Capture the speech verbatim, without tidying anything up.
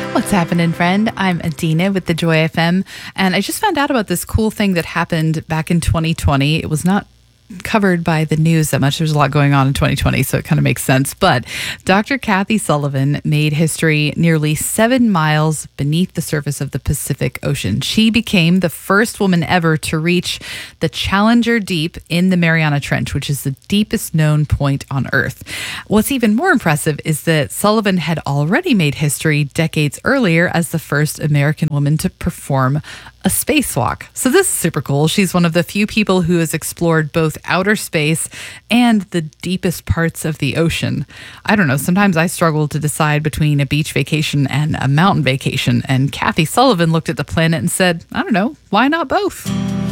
What's happening, friend? I'm Adina with the Joy F M, and I just found out about this cool thing that happened back in twenty twenty. It was not covered by the news that much. There's a lot going on in twenty twenty, so it kind of makes sense. But Doctor Kathy Sullivan made history nearly seven miles beneath the surface of the Pacific Ocean. She became the first woman ever to reach the Challenger Deep in the Mariana Trench, which is the deepest known point on Earth. What's even more impressive is that Sullivan had already made history decades earlier as the first American woman to perform a spacewalk. So this is super cool. She's one of the few people who has explored both outer space and the deepest parts of the ocean. I don't know, sometimes I struggle to decide between a beach vacation and a mountain vacation, and Kathy Sullivan looked at the planet and said, I don't know, why not both?